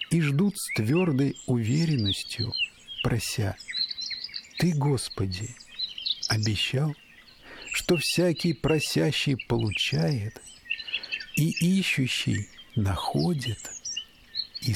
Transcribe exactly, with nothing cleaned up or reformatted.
и ждут с твердой уверенностью, прося: Ты, Господи, обещал, что всякий просящий получает, и ищущий находит.